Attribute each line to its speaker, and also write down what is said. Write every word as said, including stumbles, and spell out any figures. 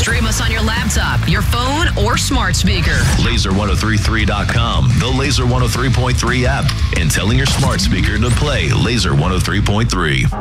Speaker 1: Stream us on your laptop, your phone, or smart speaker.
Speaker 2: laser ten thirty-three dot com, the Laser one oh three point three app, and telling your smart speaker to play Laser one oh three point three.